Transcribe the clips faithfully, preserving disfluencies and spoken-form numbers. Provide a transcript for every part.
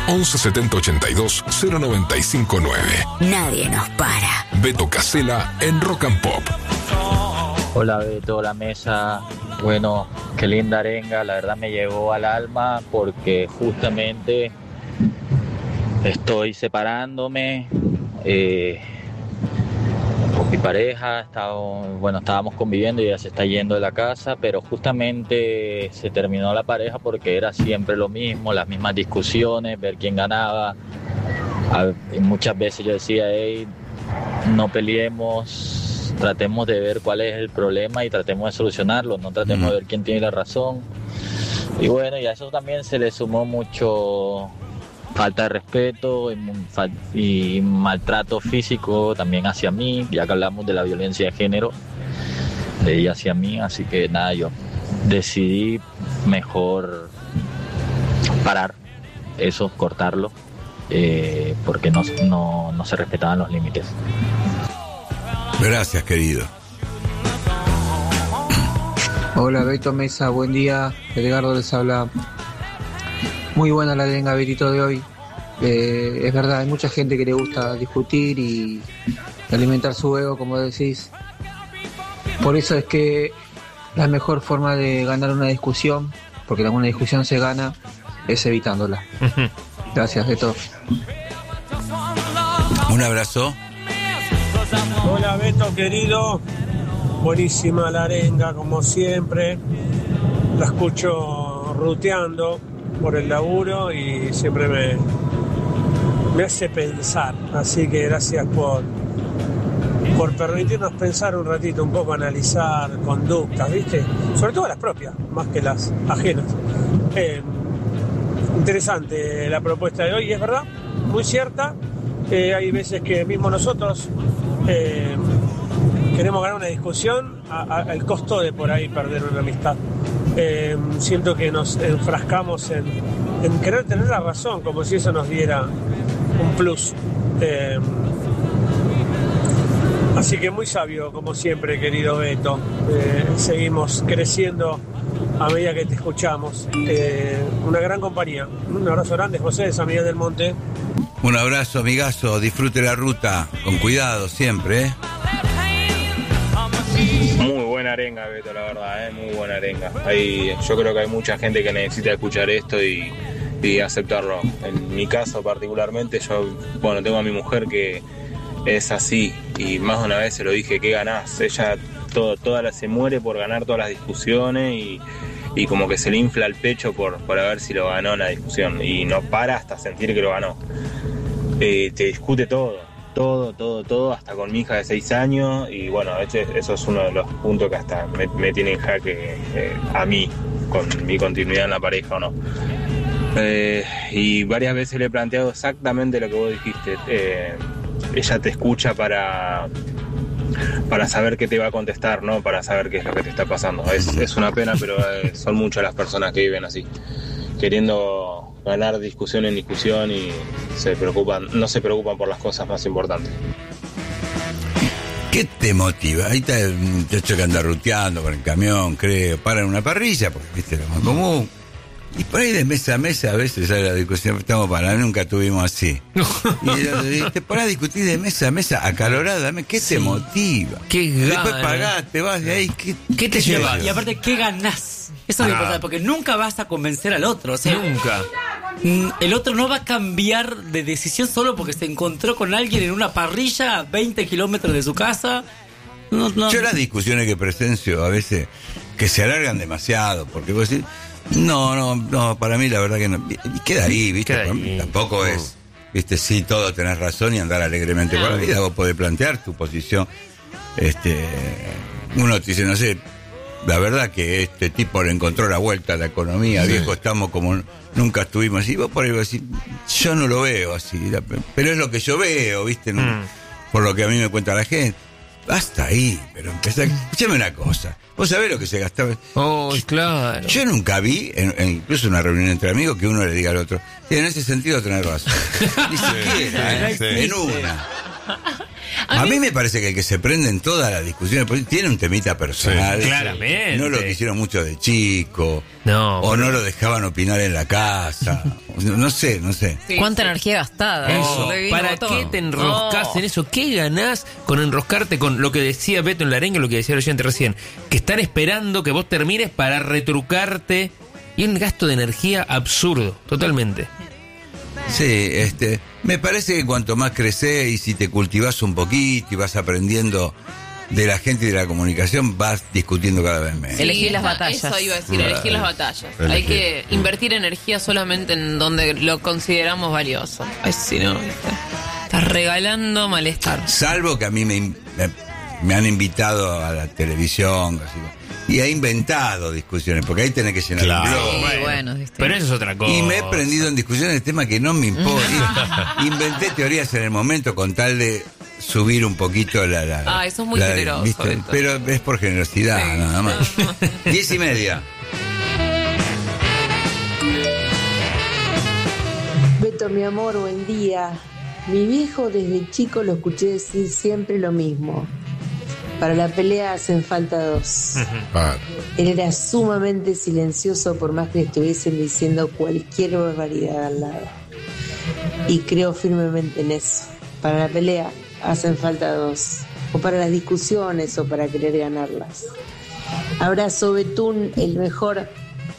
once setenta ochenta y dos cero noventa y cinco nueve. Nadie nos para. Beto Casella en Rock and Pop. Hola Beto, hola mesa. Bueno, qué linda arenga, la verdad me llegó al alma porque justamente estoy separándome eh, con mi pareja. Estaba, bueno, estábamos conviviendo y ella se está yendo de la casa, pero justamente se terminó la pareja porque era siempre lo mismo, las mismas discusiones, ver quién ganaba. A, muchas veces yo decía, hey, no peleemos, tratemos de ver cuál es el problema y tratemos de solucionarlo, no tratemos uh-huh. de ver quién tiene la razón. Y bueno, y a eso también se le sumó mucho falta de respeto y, y maltrato físico también hacia mí, ya que hablamos de la violencia de género de ella hacia mí, así que nada, yo decidí mejor parar eso, cortarlo, eh, porque no, no, no se respetaban los límites. Gracias, querido. Hola Beto, mesa, buen día. Edgardo les habla. Muy buena la arenga, Betito, de hoy. Eh, es verdad, hay mucha gente que le gusta discutir y alimentar su ego, como decís. Por eso es que la mejor forma de ganar una discusión, porque una discusión se gana, es evitándola. Gracias, Beto. Un abrazo. Hola Beto, querido. Buenísima la arenga, como siempre. La escucho ruteando por el laburo y siempre me, me hace pensar. Así que gracias por, por permitirnos pensar un ratito, un poco analizar conductas, ¿viste? Sobre todo las propias, más que las ajenas. Eh, interesante la propuesta de hoy, y es verdad, muy cierta. Eh, hay veces que mismo nosotros eh, queremos ganar una discusión al costo de por ahí perder una amistad. Eh, siento que nos enfrascamos en, en querer tener la razón, como si eso nos diera un plus. Eh, así que muy sabio, como siempre, querido Beto. Eh, seguimos creciendo a medida que te escuchamos. Eh, una gran compañía. Un abrazo grande, José de San Miguel del Monte. Un abrazo, amigazo. Disfrute la ruta. Con cuidado siempre, ¿eh? Muy buena arenga, Beto, la verdad, ¿eh? Muy buena arenga. Hay, yo creo que hay mucha gente que necesita escuchar esto y, y aceptarlo. En mi caso particularmente, yo, bueno, tengo a mi mujer que es así, y más de una vez se lo dije, ¿qué ganás? Ella todo, toda la, se muere por ganar todas las discusiones y, y como que se le infla el pecho por, por ver si lo ganó en la discusión, y no para hasta sentir que lo ganó. Eh, te discute todo. Todo, todo, todo, hasta con mi hija de seis años, y bueno, eso es uno de los puntos que hasta me, me tiene en jaque eh, a mí, con mi continuidad en la pareja o no. Eh, y varias veces le he planteado exactamente lo que vos dijiste. Eh, ella te escucha para, para saber qué te va a contestar, ¿no? Para saber qué es lo que te está pasando. Es, es una pena, pero eh, son muchas las personas que viven así, queriendo ganar discusión en discusión y se preocupan, no se preocupan por las cosas más importantes. ¿Qué te motiva? Ahí está el muchacho que anda ruteando con el camión, creo, para en una parrilla, porque viste lo más común. Y por ahí de mesa a mesa a veces sale la discusión, estamos para, nunca tuvimos así. Y te pones a discutir de mesa a mesa acaloradamente, ¿qué sí. te motiva? ¿Qué Después pagás, te vas de ahí, ¿qué, ¿Qué te lleva? Lleva? Y aparte, ¿qué ganás? Eso es lo importante, porque nunca vas a convencer al otro. O sea, nunca. El otro no va a cambiar de decisión solo porque se encontró con alguien en una parrilla a veinte kilómetros de su casa. No, no. Yo las discusiones que presencio a veces que se alargan demasiado, porque vos decís, no, no, no, para mí la verdad que no. Y queda ahí, ¿viste? Queda ahí. Tampoco es, ¿viste? Sí, todo tenés razón y andar alegremente no. por la vida. Vos podés plantear tu posición. Este, uno te dice, no sé, la verdad que este tipo le encontró la vuelta a la economía, sí. viejo, estamos como nunca estuvimos así. Vos por ahí vas a decir, yo no lo veo así, pero es lo que yo veo, ¿viste? No, mm. Por lo que a mí me cuenta la gente. Hasta ahí, pero empezá. Escúchame una cosa. ¿Vos sabés lo que se gastaba? Oh, claro. Yo nunca vi, en, en incluso en una reunión entre amigos, que uno le diga al otro, sí, en ese sentido tenés razón. Ni siquiera, sí, ¿eh? sí, en sí. una. A mí me parece que el que se prende en todas las discusiones tiene un temita personal. Sí, claramente. No lo quisieron mucho de chico. No. O no lo dejaban opinar en la casa. No, no sé, no sé. Sí, Cuánta sí. energía gastada. Eso. ¿eh? ¿Para qué te enroscas oh. en eso? ¿Qué ganás con enroscarte con lo que decía Beto en la arenga, lo que decía el oyente recién? Que están esperando que vos termines para retrucarte. Y un gasto de energía absurdo, totalmente. Sí, este, me parece que cuanto más creces y si te cultivas un poquito y vas aprendiendo de la gente y de la comunicación, vas discutiendo cada vez menos. Sí, elegir las batallas. Eso iba a decir, Claro. elegir las batallas. Elegir. Hay que invertir energía solamente en donde lo consideramos valioso. Ay, si no, ¿viste? Estás regalando malestar. Salvo que a mí me, me, me han invitado a la televisión, así, y he inventado discusiones, porque ahí tenés que llenar Claro. un blog. Sí, Bueno, bueno, ¿viste? pero eso es otra cosa. Y me he prendido en discusiones de temas que no me importa. Inventé teorías en el momento con tal de subir un poquito la... la Ah, eso es muy la- generoso, ¿viste? Beto. Pero es por generosidad, Sí. nada más. Diez y media. Beto, mi amor, buen día. Mi viejo desde chico lo escuché decir siempre lo mismo. Para la pelea hacen falta dos. Él era sumamente silencioso por más que le estuviesen diciendo cualquier barbaridad al lado. Y creo firmemente en eso. Para la pelea hacen falta dos. O para las discusiones o para querer ganarlas. Abrazo, Betún, el mejor.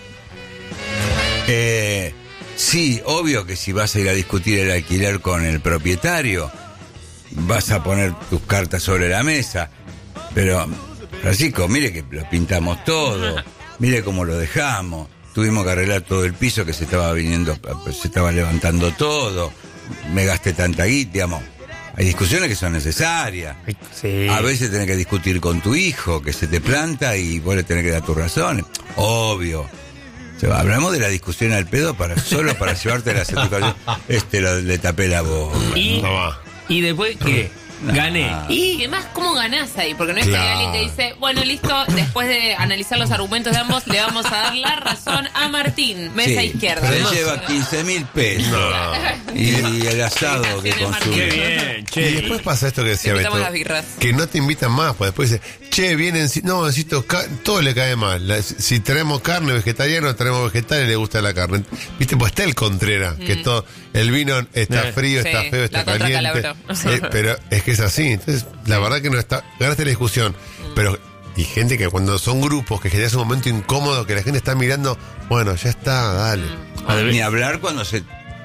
Eh, sí, obvio que si vas a ir a discutir el alquiler con el propietario, vas a poner tus cartas sobre la mesa. Pero, Francisco, mire que lo pintamos todo, mire cómo lo dejamos. Tuvimos que arreglar todo el piso que se estaba viniendo, se estaba levantando todo. Me gasté tanta guita, digamos. Hay discusiones que son necesarias. Sí. A veces tenés que discutir con tu hijo, que se te planta y vos le tenés que dar tus razones. Obvio. O sea, hablamos de la discusión al pedo para solo para llevarte la satisfacción. Este lo, le tapé la boca. Y, No va. y después, ¿qué? Gané. Y además, ¿cómo ganás ahí? Porque no es que hay Claro. alguien que dice, bueno, listo, después de analizar los argumentos de ambos, le vamos a dar la razón a Martín, mesa Sí, izquierda. se No. lleva quince mil pesos. No. Y, y el asado que consume. Qué bien, che. Y después pasa esto que decía Invitamos Beto, las birras. que no te invitan más, pues después dice, che, vienen, si- no, necesito, ca- todo le cae mal. La- si traemos carne vegetariana, traemos vegetal y le gusta la carne. Viste, pues está el Contreras, que Mm. todo, el vino está Eh. frío, Sí, está feo, está la caliente. contracalabró. Eh, pero es que es así, entonces, la verdad que no está, ganaste la discusión, pero, y gente que cuando son grupos que generas un momento incómodo, que la gente está mirando, bueno, ya está, dale. Ni hablar cuando se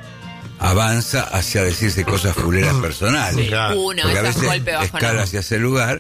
avanza hacia decirse cosas fuleras personales. Sí. Claro. Uno, Porque a ese es un veces golpe bajo, escala ¿no? hacia ese lugar.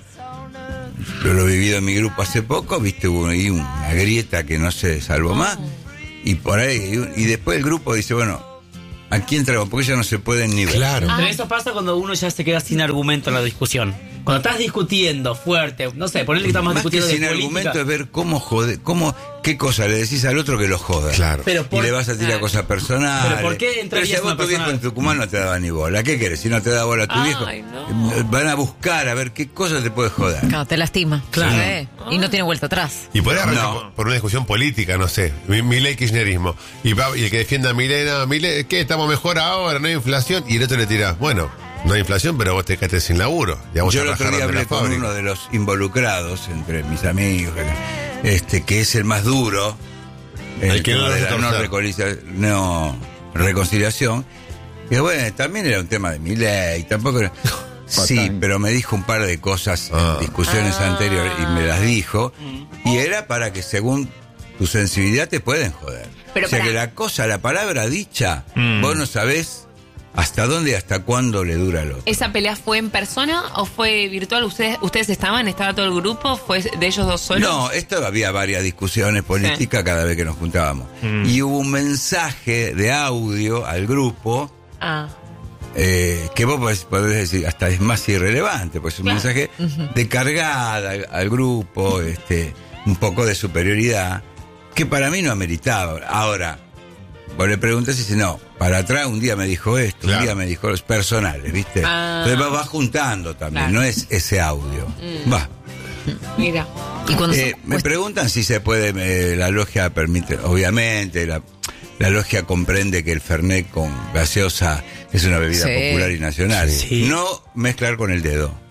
Yo lo he vivido en mi grupo hace poco, viste, hubo ahí una grieta que no se salvó más. Y por ahí, y después el grupo dice, bueno, ¿a quién traigo? Porque ya no se pueden ni ver. Claro. Pero eso pasa cuando uno ya se queda sin argumento en la discusión. Cuando estás discutiendo fuerte, no sé, ponerle que estamos Más que discutiendo de sin política. argumento es ver cómo jode, cómo, qué cosa le decís al otro que lo joda. Claro. Pero por- y le vas a tirar Claro. cosas personales. Pero ¿por qué entrarías Pero si a vos una tu viejo persona- en Tucumán no te daba ni bola. ¿Qué querés? Si no te da bola a tu Ay, viejo, no. eh, van a buscar a ver qué cosa te puede joder. Claro, te lastima. Claro. Sí. Y no tiene vuelta atrás. Y podría arrancar No. por, por una discusión política, no sé, mi- Milei kirchnerismo. Y, va- y el que defienda a Milei, no, Milei, ¿qué? Estamos mejor ahora, no hay inflación. Y el otro le tira, bueno, no hay inflación, pero vos te quedaste sin laburo. Ya vamos Yo a el otro rajar día de la hablé con fábrica. uno de los involucrados, entre mis amigos, este, que es el más duro, el, El que tema no lo de hace la no, torcer. reconcilia- no reconciliación. Que bueno, también era un tema de mi ley, tampoco era... Sí, pero me dijo un par de cosas Ah. en discusiones Ah. anteriores y me las dijo, y era para que según tu sensibilidad te pueden joder. Pero o sea pará. que la cosa, la palabra dicha, Mm. vos no sabés hasta dónde y hasta cuándo le dura al otro. ¿Esa pelea fue en persona o fue virtual? ¿Ustedes ustedes estaban? ¿Estaba todo el grupo? ¿Fue de ellos dos solos? No, esto había varias discusiones políticas cada vez que nos juntábamos. Mm. Y hubo un mensaje de audio al grupo Ah. eh, que vos podés, podés decir hasta es más irrelevante, pues es un Claro. mensaje de cargada al, al grupo, este, un poco de superioridad, que para mí no ameritaba. Ahora, vos le preguntás y dice, no, para atrás un día me dijo esto, Claro. un día me dijo los personales, ¿viste? Ah. Entonces va, va juntando también, Claro. no es ese audio. Va. Mira. Y cuando Eh, son- me preguntan si se puede, eh, la logia permite, obviamente, la, la logia comprende que el Fernet con gaseosa es una bebida Sí. popular y nacional. Sí. No mezclar con el dedo.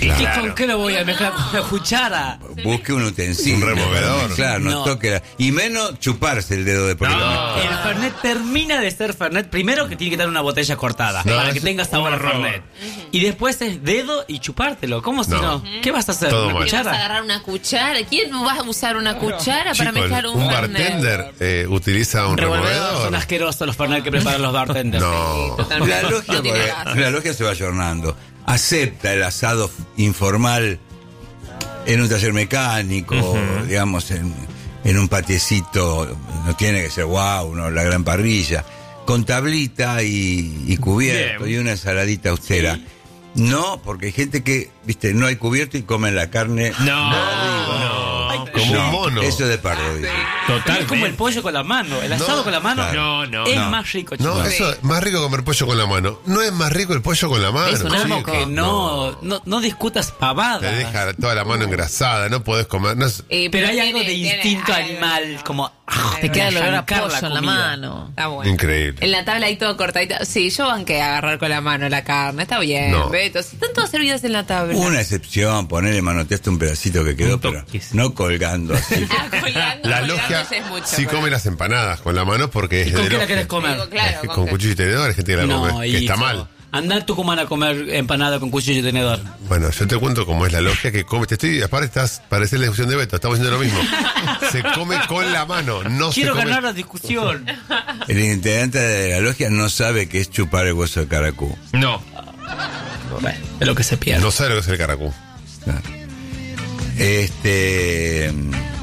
¿Y con qué lo voy a mezclar? Con la cuchara. Busque un utensilio. Un removedor. Claro, no, No. toque la... Y menos chuparse el dedo de por No. El Fernet termina de ser Fernet. Primero que tiene que tener una botella cortada No, para es que tenga sabor a un error. Fernet. Y después es dedo y chupártelo. ¿Cómo si No. no? ¿Qué vas a hacer? Todo ¿Una mal. ¿Qué vas a cuchara? agarrar una cuchara? ¿Quién va a usar una cuchara para Chicos, mezclar un, un Fernet? bartender eh, utiliza un removedor. Son asquerosos los Fernet que preparan los bartenders. No. La logia, No tiene porque gas. la logia se va ayornando. Acepta el asado informal en un taller mecánico, digamos, en, en un patiecito. No tiene que ser wow, no, la gran parrilla. Con tablita y, y cubierto Bien. y una ensaladita austera. No, porque hay gente que, viste, no hay cubierto y comen la carne. No, de no. Como No, un mono. Eso es de pardo, dice. Total. Es como el pollo con la mano. El asado No, con la mano No, no, es no. más rico, No, chicos. eso es más rico comer pollo con la mano. No es más rico el pollo con la mano. Es un ¿Cómo asco. que no? No, no discutas pavadas. Te deja toda la mano engrasada, no podés comer. No es- Eh, Pero hay tiene- algo de tiene- instinto ay, animal, como... ah, Te queda el olor a arrancar pollo en la comida. mano. Está bueno. Increíble. En la tabla ahí todo cortadito. Sí, yo banqué a agarrar con la mano la carne. Está bien, No. Beto. Si están todas servidas en la tabla. Una excepción, ponerle manoteaste un pedacito que quedó, Un pero toquecito. no colgando así. Ah, colgando, La colgando logia ya es mucho, sí pero- come las empanadas con la mano porque es ¿Y de con qué la logia. querés comer? Digo, claro, Es que con con qué. cuchillo y tenedor hay gente que la No, come, que está hijo. mal. Andá a Tucumán a comer empanada con cuchillo y tenedor. Bueno, yo te cuento cómo es la logia que come. Te estoy, aparte estás, parece la discusión de Beto, estamos haciendo lo mismo. Se come con la mano, no Quiero se come. ganar la discusión. El integrante de la logia no sabe qué es chupar el hueso de caracú. No. Bueno, es lo que se pierde. No sabe lo que es el caracú. Claro. Este.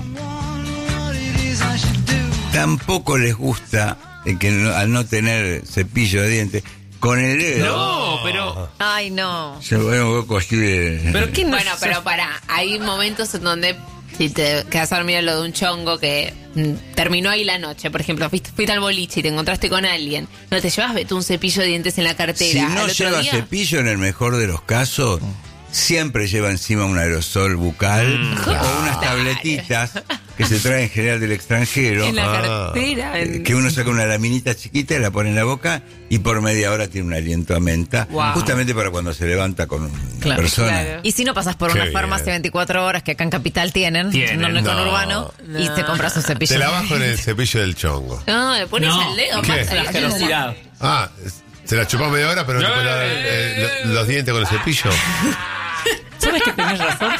Tampoco les gusta el que no- al no tener cepillo de dientes, con el dedo. No, pero. Ay, no. Se ve un poco así de. ¿Pero qué no Bueno, es- pero para, hay momentos en donde si te quedas a dormir a lo de un chongo que mm, terminó ahí la noche, por ejemplo, fuiste, fuiste al boliche y te encontraste con alguien, no te llevas, Beto, un cepillo de dientes en la cartera. Si al no otro lleva día, cepillo, en el mejor de los casos, siempre lleva encima un aerosol bucal o unas tabletitas que se traen en general del extranjero. en la Ah. cartera. en- Que uno saca una laminita chiquita y la pone en la boca y por media hora tiene un aliento a menta, Wow. justamente para cuando se levanta con una Claro. persona. Claro. Y si no pasas por Qué una bien. farmacia veinticuatro horas que acá en Capital tienen, Tienen. no en el No. conurbano, y No. te compras un cepillo. Te la bajo en el cepillo del chongo. No, le pones No. al dedo. ¿Qué? más Es la ahí. asquerosidad. Ah, se la chupás media hora, pero no te puedes lavar eh, lo- los dientes con el cepillo. ¿Sabes que tenés razón?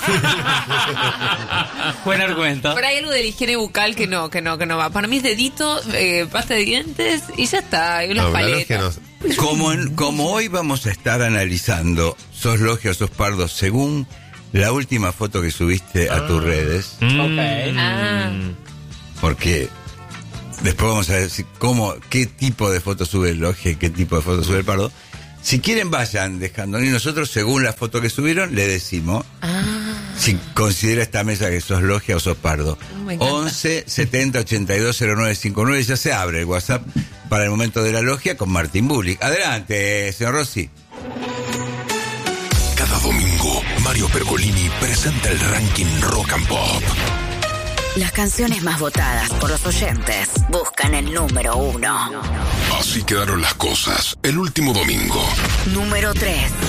Buen argumento. Pero hay algo de la higiene bucal que no, que no, que no va. Para mí es dedito, eh, pasta de dientes y ya está. Y unas No, la paletas. logia no. Como, en- como hoy vamos a estar analizando, sos logia o sos pardo, según la última foto que subiste a tus redes, Ah, porque después vamos a decir cómo, qué tipo de foto sube el logia y qué tipo de foto sube el pardo. Si quieren, vayan dejando. Y nosotros, según la foto que subieron, le decimos si considera esta mesa que sos logia o sos pardo. Me encanta. once setenta ochenta y dos cero nueve cincuenta y nueve. Ya se abre el WhatsApp para el momento de la logia con Martín Bullick. Adelante, señor Rossi. Cada domingo, Mario Pergolini presenta el ranking Rock and Pop. Las canciones más votadas por los oyentes buscan el número uno. Así quedaron las cosas el último domingo. Número tres.